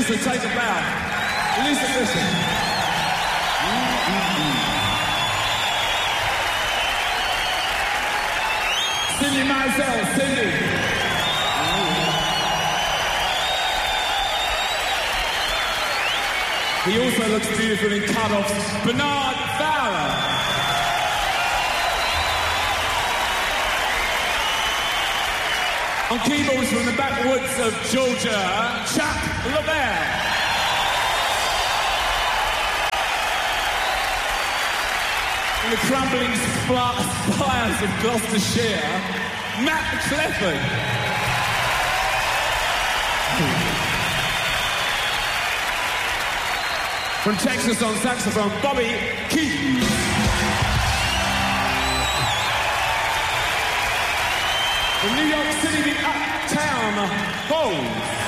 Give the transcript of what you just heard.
Lisa, take a bow. Lisa, listen. Cindy Mizell, Cindy. He also looks beautiful in cut-offs. Bernard Fowler. On keyboards from the backwoods of Georgia, Chuck LaBelle. In the crumbling spires of Gloucestershire, Matt Clifford. From Texas on saxophone, Bobby Keys. From New York City, the Uptown Hoes.